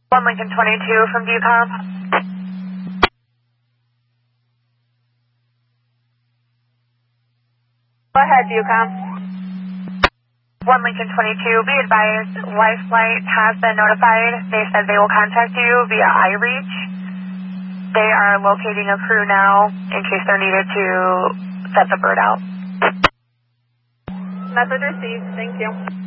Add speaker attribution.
Speaker 1: 1 Lincoln 22 from Viewcom. Go ahead, Viewcom. 1 Lincoln 22, be advised, Life Flight has been notified. They said they will contact you via iReach. They are locating a crew now in case they're needed to set the bird out. Message received. Thank you.